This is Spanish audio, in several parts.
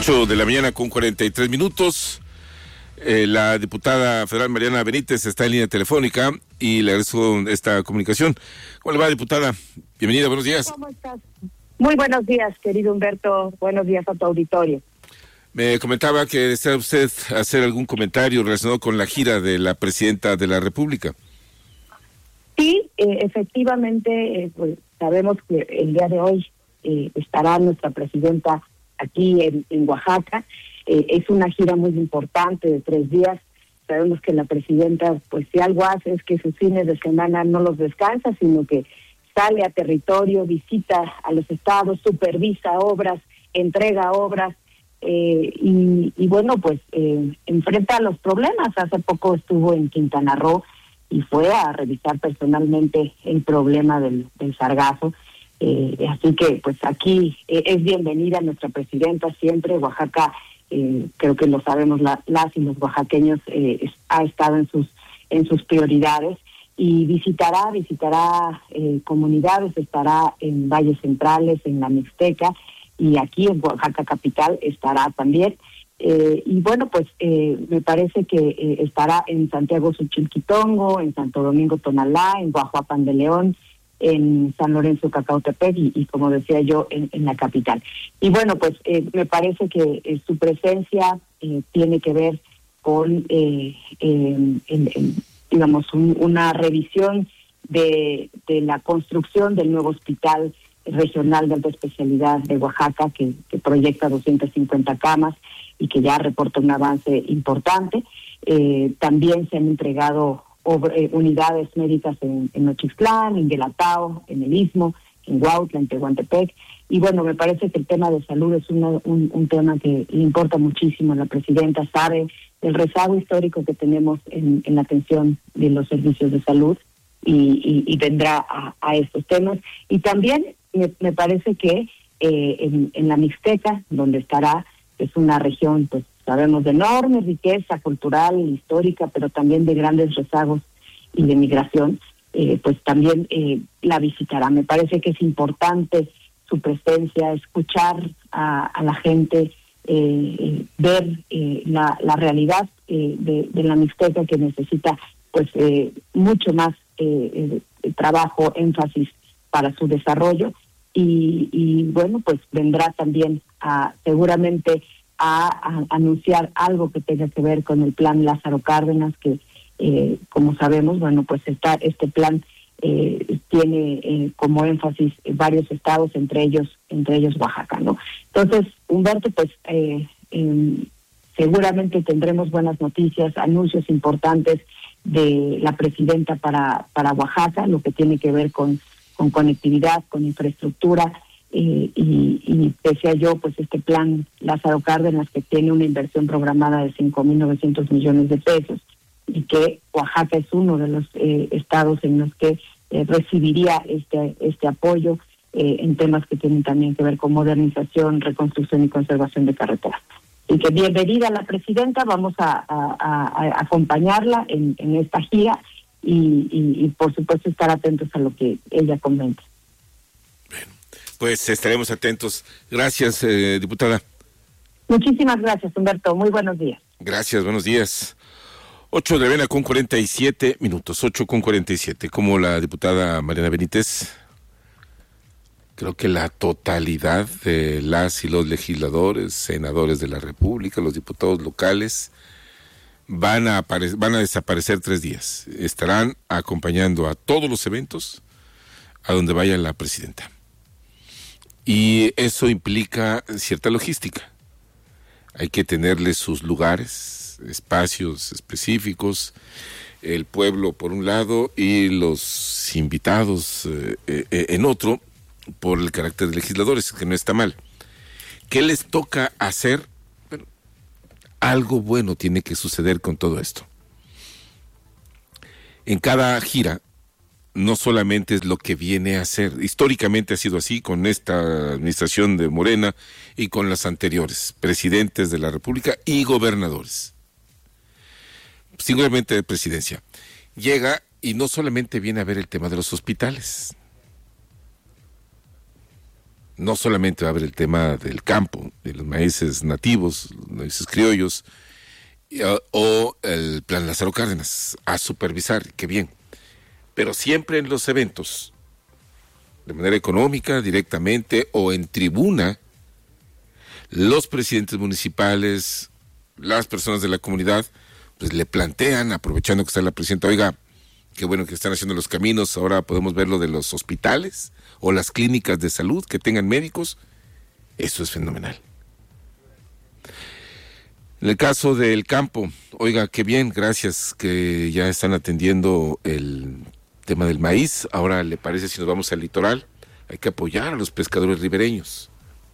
8 de la mañana con 43 minutos. La diputada federal Mariana Benítez está en línea telefónica y le agradezco esta comunicación. ¿Cómo le va, diputada? Bienvenida, buenos días. ¿Cómo estás? Muy buenos días, querido Humberto. Buenos días a tu auditorio. Me comentaba que desea usted hacer algún comentario relacionado con la gira de la presidenta de la República. Sí, efectivamente, pues sabemos que el día de hoy estará nuestra presidenta aquí en Oaxaca. Es una gira muy importante de 3 días. Sabemos que la presidenta, pues si algo hace es que sus fines de semana no los descansa, sino que sale a territorio, visita a los estados, supervisa obras, entrega obras y bueno, pues enfrenta los problemas. Hace poco estuvo en Quintana Roo y fue a revisar personalmente el problema del sargazo. Así que pues aquí es bienvenida nuestra presidenta siempre. Oaxaca, creo que lo sabemos las y los oaxaqueños, ha estado en sus prioridades y visitará comunidades, estará en valles centrales, en la Mixteca y aquí en Oaxaca capital estará también. Y bueno, pues me parece que estará en Santiago Xochilquitongo, en Santo Domingo Tonalá, en Guajuapan de León, en San Lorenzo Cacautepec y como decía yo, en la capital. Y bueno, pues me parece que su presencia tiene que ver con, digamos, una revisión de la construcción del nuevo hospital regional de alta especialidad de Oaxaca, que proyecta 250 camas y que ya reporta un avance importante. También se han entregado unidades médicas en Nochixtlán, en Guelatao, en el Istmo, en Huautla, en Tehuantepec. Y bueno, me parece que el tema de salud es un tema que le importa muchísimo a la presidenta. Sabe el rezago histórico que tenemos en la atención de los servicios de salud y vendrá a estos temas. Y también me parece que en la Mixteca, donde estará, es una región, pues sabemos, de enorme riqueza cultural, histórica, pero también de grandes rezagos y de migración, pues también la visitará. Me parece que es importante su presencia, escuchar a la gente, ver la realidad de la Mixteca, que necesita pues mucho más trabajo, énfasis para su desarrollo. Y bueno, pues vendrá también seguramente a anunciar algo que tenga que ver con el plan Lázaro Cárdenas, que como sabemos, bueno, pues este plan tiene como énfasis varios estados, entre ellos Oaxaca, ¿no? Entonces, Humberto, pues seguramente tendremos buenas noticias, anuncios importantes de la presidenta para Oaxaca, lo que tiene que ver con conectividad, con infraestructura, y decía yo, pues este plan Lázaro Cárdenas, que tiene una inversión programada de 5,900 millones de pesos, y que Oaxaca es uno de los estados en los que recibiría este apoyo en temas que tienen también que ver con modernización, reconstrucción y conservación de carreteras. Y que bienvenida a la presidenta, vamos a acompañarla en esta gira y por supuesto estar atentos a lo que ella comente. Bueno, pues estaremos atentos. Gracias, diputada. Muchísimas gracias, Humberto. Muy buenos días. Gracias, buenos días. 8 con 47 minutos, 8:47. Como la diputada Mariana Benítez, creo que la totalidad de las y los legisladores, senadores de la República, los diputados locales, van a desaparecer 3 días. Estarán acompañando a todos los eventos a donde vaya la presidenta. Y eso implica cierta logística. Hay que tenerle sus lugares, espacios específicos, el pueblo por un lado y los invitados en otro, por el carácter de legisladores, que no está mal. ¿Qué les toca hacer? Bueno, algo bueno tiene que suceder con todo esto. En cada gira, no solamente es lo que viene a hacer, históricamente ha sido así con esta administración de Morena y con las anteriores, presidentes de la República y gobernadores, singularmente de presidencia. Llega y no solamente viene a ver el tema de los hospitales, No solamente va a haber el tema del campo, de los maíces nativos, los maíces criollos, o el Plan Lázaro Cárdenas, a supervisar, qué bien. Pero siempre en los eventos, de manera económica, directamente, o en tribuna, los presidentes municipales, las personas de la comunidad, pues le plantean, aprovechando que está la presidenta, oiga, qué bueno que están haciendo los caminos, ahora podemos ver lo de los hospitales o las clínicas de salud que tengan médicos. Eso es fenomenal. En el caso del campo, oiga, qué bien, gracias que ya están atendiendo el tema del maíz. Ahora, ¿le parece si nos vamos al litoral? Hay que apoyar a los pescadores ribereños.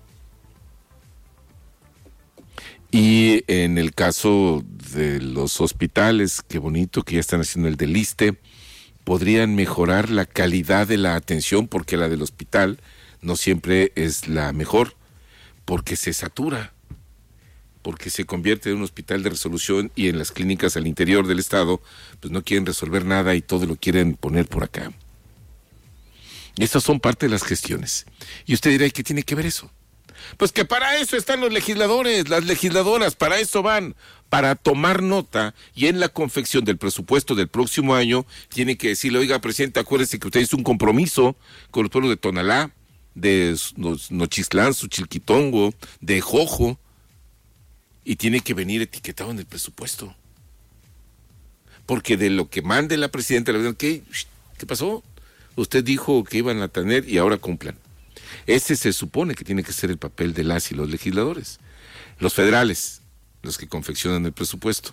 Y en el caso de los hospitales, qué bonito que ya están haciendo el del ISSSTE, podrían mejorar la calidad de la atención, porque la del hospital no siempre es la mejor, porque se satura, porque se convierte en un hospital de resolución, y en las clínicas al interior del estado pues no quieren resolver nada y todo lo quieren poner por acá. Estas son parte de las gestiones. Y usted dirá, ¿y qué tiene que ver eso? Pues que para eso están los legisladores, las legisladoras, para eso van, para tomar nota, y en la confección del presupuesto del próximo año tiene que decirle, oiga, presidente, acuérdese que usted hizo un compromiso con los pueblos de Tonalá, de Nochistlán, Suchilquitongo, de Jojo, y tiene que venir etiquetado en el presupuesto. Porque de lo que mande la presidenta, ¿qué pasó? Usted dijo que iban a tener y ahora cumplan. Ese se supone que tiene que ser el papel de las y los legisladores. Los federales, los que confeccionan el presupuesto.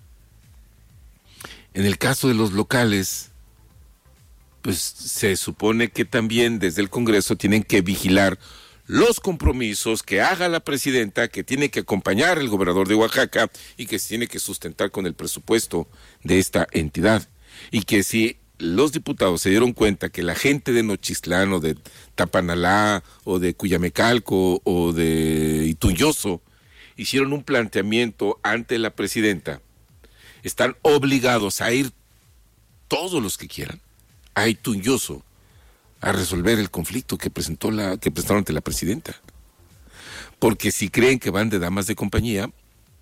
En el caso de los locales, pues se supone que también desde el Congreso tienen que vigilar los compromisos que haga la presidenta, que tiene que acompañar el gobernador de Oaxaca y que se tiene que sustentar con el presupuesto de esta entidad. Y que si los diputados se dieron cuenta que la gente de Nochistlán o de Tapanalá o de Cuyamecalco o de Ituyoso hicieron un planteamiento ante la presidenta, están obligados a ir todos los que quieran a Ituyoso a resolver el conflicto que presentaron ante la presidenta. Porque si creen que van de damas de compañía,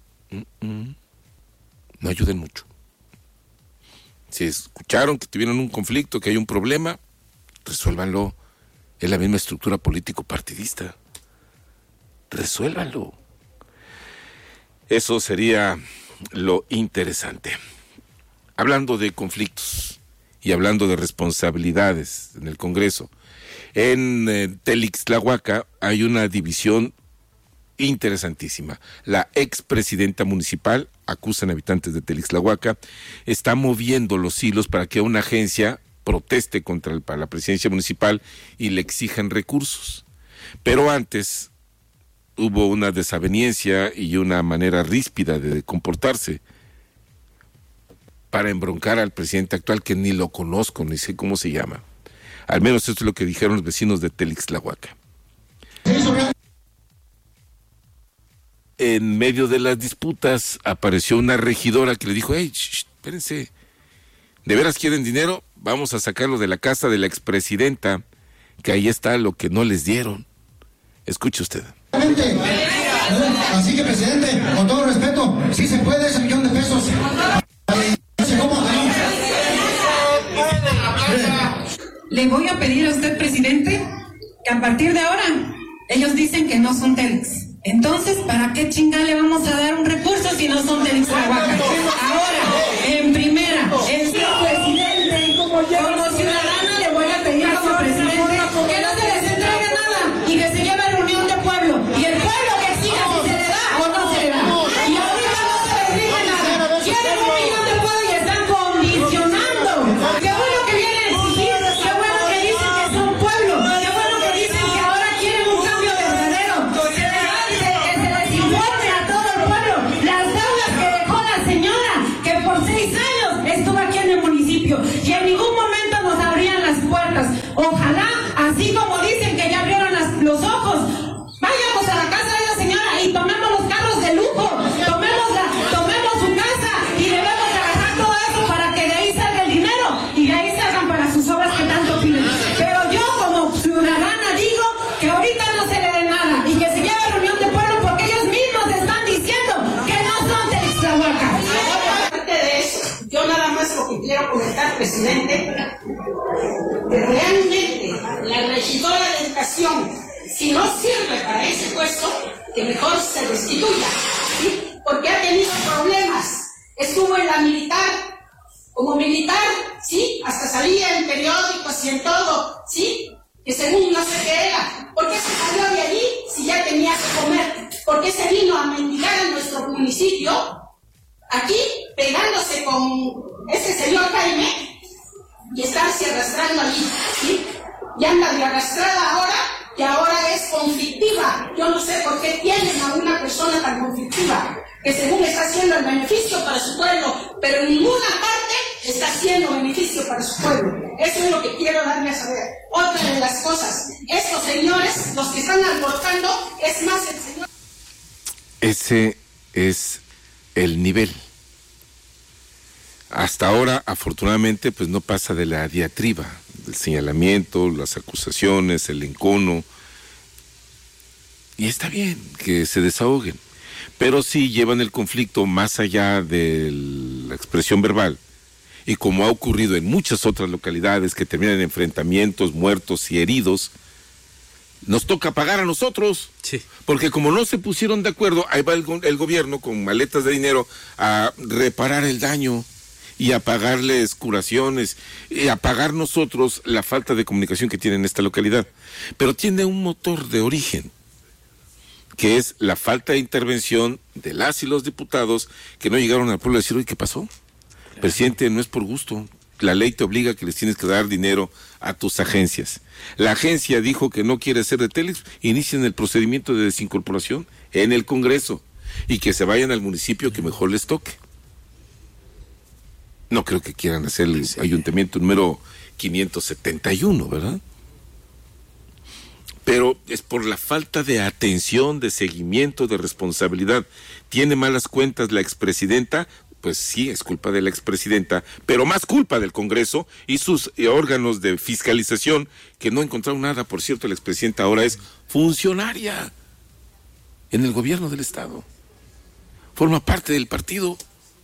no ayuden mucho. Si escucharon que tuvieron un conflicto, que hay un problema, resuélvanlo. Es la misma estructura político-partidista. Resuélvanlo. Eso sería lo interesante. Hablando de conflictos y hablando de responsabilidades en el Congreso, en Telixtlahuaca hay una división interesantísima. La expresidenta municipal, acusan habitantes de Telixtlahuaca, está moviendo los hilos para que una agencia proteste para la presidencia municipal y le exijan recursos. Pero antes hubo una desaveniencia y una manera ríspida de comportarse para embroncar al presidente actual, que ni lo conozco, ni sé cómo se llama. Al menos esto es lo que dijeron los vecinos de Telixtlahuaca. En medio de las disputas apareció una regidora que le dijo, hey, espérense, ¿de veras quieren dinero? Vamos a sacarlo de la casa de la expresidenta, que ahí está lo que no les dieron. Escuche usted. Así que, presidente, con todo respeto, sí se puede ese $1 millón. Le voy a pedir a usted, presidente, que a partir de ahora ellos dicen que no son Telix. Entonces, ¿para qué chingada le vamos a dar un recurso si no son Telixtlahuaca? Ahora, en primera, el presidente, como ciudadana, le voy a pedir como presidente que no se les entregue nada y que se lleve reunión de pueblo. Y el pueblo que exija si se le da o no se le da. Y ahorita no se les exige nada. Quieren $1 millón de pueblo y están condicionando. Qué bueno que vienen a exigir, qué bueno que dicen que son pueblo, qué bueno que dicen que ahora quieren un cambio verdadero. Que se les informe a todo el pueblo las deudas que dejó la señora, que presidente, que realmente la regidora de educación, si no sirve para ese puesto, que mejor se destituya, ¿sí? Porque ha tenido problemas. Estuvo en la militar, como militar, ¿sí? Hasta salía en periódicos y en todo, ¿sí? Que según no sé qué era. ¿Por qué se salió de allí si ya tenía que comer? ¿Por qué se vino a mendigar a nuestro municipio? Aquí, pegándose con ese señor Jaime y estarse arrastrando allí, ¿sí? Y anda de arrastrada ahora, que ahora es conflictiva. Yo no sé por qué tienen a una persona tan conflictiva, que según está haciendo el beneficio para su pueblo, pero en ninguna parte está haciendo beneficio para su pueblo. Eso es lo que quiero darle a saber. Otra de las cosas, estos señores, los que están alborotando, es más el señor... Ese es el nivel. Hasta ahora, afortunadamente, pues no pasa de la diatriba, del señalamiento, las acusaciones, el encono. Y está bien que se desahoguen, pero sí llevan el conflicto más allá de la expresión verbal. Y como ha ocurrido en muchas otras localidades que terminan en enfrentamientos, muertos y heridos, nos toca pagar a nosotros. Sí. Porque como no se pusieron de acuerdo, ahí va el gobierno con maletas de dinero a reparar el daño y a pagarles curaciones y a pagar nosotros la falta de comunicación que tiene en esta localidad. Pero tiene un motor de origen, que es la falta de intervención de las y los diputados que no llegaron al pueblo a decir, oye, ¿qué pasó? Presidente, no es por gusto. La ley te obliga a que les tienes que dar dinero a tus agencias. La agencia dijo que no quiere ser de Telix, inician el procedimiento de desincorporación en el Congreso y que se vayan al municipio que mejor les toque. No creo que quieran hacer el ayuntamiento número 571, ¿verdad? Pero es por la falta de atención, de seguimiento, de responsabilidad. ¿Tiene malas cuentas la expresidenta? Pues sí, es culpa de la expresidenta, pero más culpa del Congreso y sus órganos de fiscalización, que no encontraron nada. Por cierto, la expresidenta ahora es funcionaria en el gobierno del Estado. Forma parte del partido.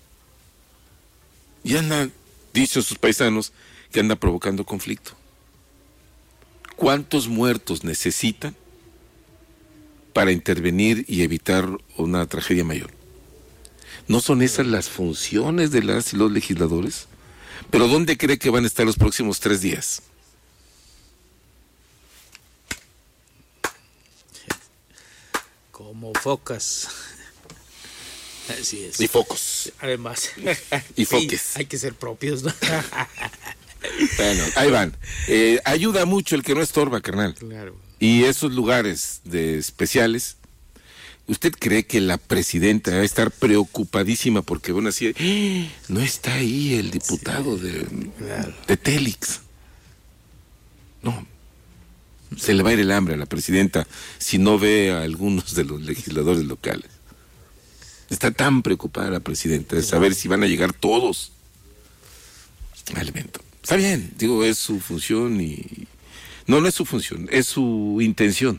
Y anda, dice a sus paisanos, que anda provocando conflicto. ¿Cuántos muertos necesitan para intervenir y evitar una tragedia mayor? ¿No son esas las funciones de las y los legisladores? ¿Pero dónde cree que van a estar los próximos 3 días? Como focas. Así es. Y focos. Además. Y foques. Sí, hay que ser propios, ¿no? Bueno, ahí van. Ayuda mucho el que no estorba, carnal. Claro. Y esos lugares especiales, ¿usted cree que la presidenta va a estar preocupadísima porque, bueno, así, no está ahí el diputado de Telix? No. Se le va a ir el hambre a la presidenta si no ve a algunos de los legisladores locales. Está tan preocupada la presidenta de saber si van a llegar todos al evento. Está bien, digo, es su función y... No es su función, es su intención.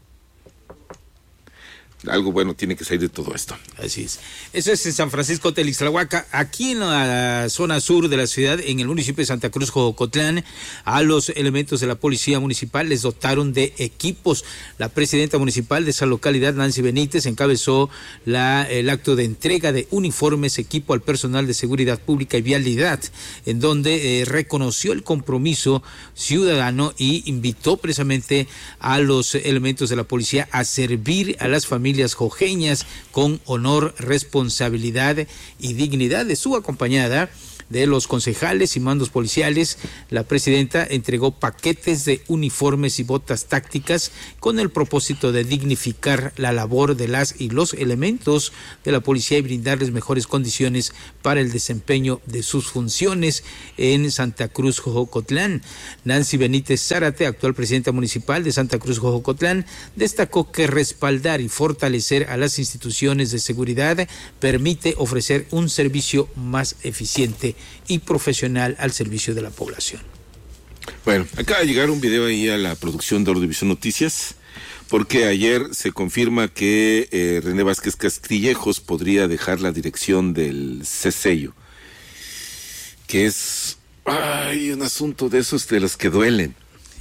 Algo bueno tiene que salir de todo esto. Así es. Eso es en San Francisco Telixtlahuaca. Aquí en la zona sur de la ciudad, en el municipio de Santa Cruz, Jocotlán, a los elementos de la policía municipal les dotaron de equipos. La presidenta municipal de esa localidad, Nancy Benítez, encabezó el acto de entrega de uniformes, equipo al personal de seguridad pública y vialidad, en donde reconoció el compromiso ciudadano y invitó precisamente a los elementos de la policía a servir a las familias jojeñas con honor, responsabilidad y dignidad. De su acompañada de los concejales y mandos policiales, la presidenta entregó paquetes de uniformes y botas tácticas con el propósito de dignificar la labor de las y los elementos de la policía y brindarles mejores condiciones para el desempeño de sus funciones en Santa Cruz, Jocotlán. Nancy Benítez Zárate, actual presidenta municipal de Santa Cruz, Jocotlán, destacó que respaldar y fortalecer a las instituciones de seguridad permite ofrecer un servicio más eficiente y profesional al servicio de la población. Bueno, acaba de llegar un video ahí a la producción de Ordovisión Noticias, porque ayer se confirma que René Vázquez Castillejos podría dejar la dirección del CESEIO, que es Hay un asunto de esos de los que duelen.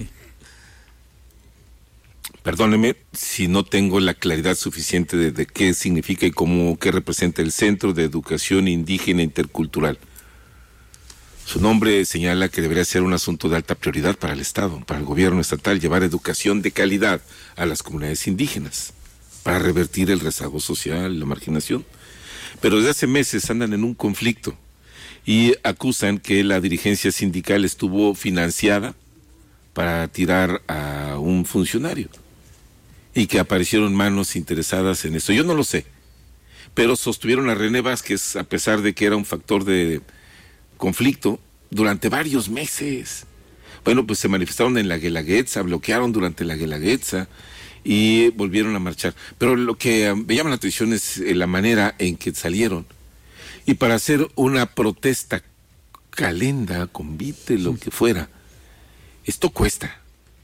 Perdóneme si no tengo la claridad suficiente de qué significa y qué representa el Centro de Educación Indígena Intercultural. Su nombre señala que debería ser un asunto de alta prioridad para el Estado, para el gobierno estatal, llevar educación de calidad a las comunidades indígenas, para revertir el rezago social, la marginación. Pero desde hace meses andan en un conflicto y acusan que la dirigencia sindical estuvo financiada para tirar a un funcionario y que aparecieron manos interesadas en eso. Yo no lo sé, pero sostuvieron a René Vázquez, a pesar de que era un factor de conflicto, durante varios meses. Bueno, pues se manifestaron en la Guelaguetza, bloquearon durante la Guelaguetza y volvieron a marchar. Pero lo que me llama la atención es la manera en que salieron. Y para hacer una protesta calenda, convite, lo que fuera, esto cuesta.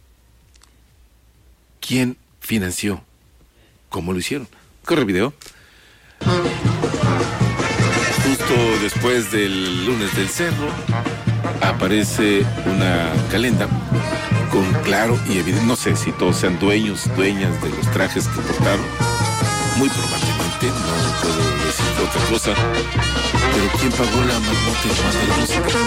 ¿Quién financió? ¿Cómo lo hicieron? Corre video. Justo después del lunes del cerro aparece una calenda con claro y evidente, no sé si todos sean dueñas de los trajes que portaron, muy probablemente, no puedo decir otra cosa, pero ¿quién pagó la marmota más de la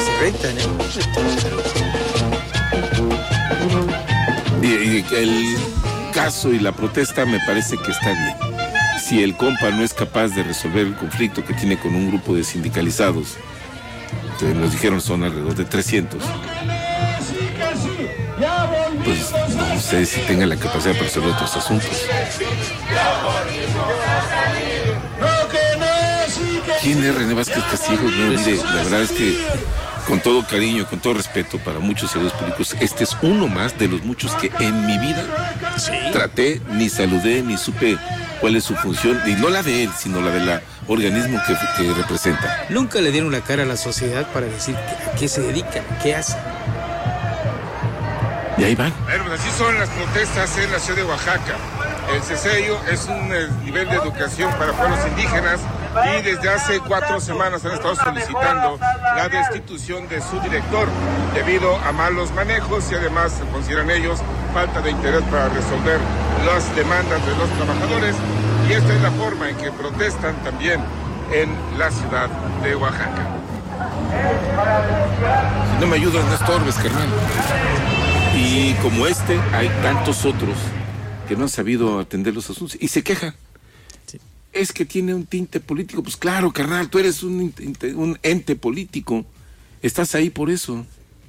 música? Y el caso y la protesta me parece que está bien. Si el compa no es capaz de resolver el conflicto que tiene con un grupo de sindicalizados, que nos dijeron son alrededor de 300, pues no sé si tenga la capacidad para resolver otros asuntos. ¿Quién es René Vázquez Castillo? No, mire, la verdad es que con todo cariño, con todo respeto para muchos servidores públicos, este es uno más de los muchos que en mi vida traté, ni saludé, ni supe cuál es su función, y no la de él, sino la del organismo que representa. Nunca le dieron la cara a la sociedad para decir a qué se dedican, qué hacen. Y ahí van. Bueno, pues así son las protestas en la ciudad de Oaxaca. El CESEIO es un nivel de educación para pueblos indígenas y desde hace 4 semanas han estado solicitando la destitución de su director debido a malos manejos y además consideran ellos falta de interés para resolver las demandas de los trabajadores, y esta es la forma en que protestan también en la ciudad de Oaxaca. Si no me ayudas, no estorbes, carnal. Y como hay tantos otros que no han sabido atender los asuntos y se quejan. Sí. Es que tiene un tinte político. Pues claro, carnal, tú eres un ente político. Estás ahí por eso.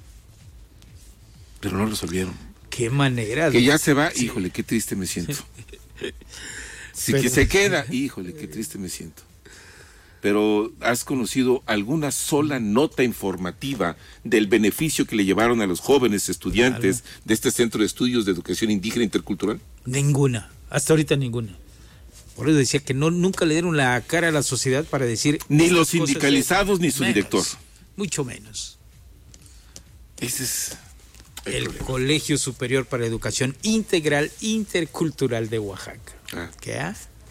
Pero no resolvieron. Qué manera. Que ya se va, sí. Híjole, qué triste me siento. Si que se queda, híjole, qué triste me siento. Pero ¿has conocido alguna sola nota informativa del beneficio que le llevaron a los jóvenes estudiantes de este Centro de Estudios de Educación Indígena Intercultural? Ninguna, hasta ahorita ninguna. Por eso decía que nunca le dieron la cara a la sociedad para decir... Ni los sindicalizados ni su director. Mucho menos. Ese es el Colegio Superior para Educación Integral Intercultural de Oaxaca. ¿Qué?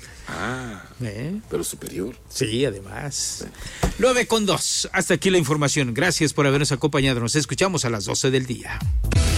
Pero superior. Sí, además. 9:02. Hasta aquí la información. Gracias por habernos acompañado. Nos escuchamos a las 12 del día.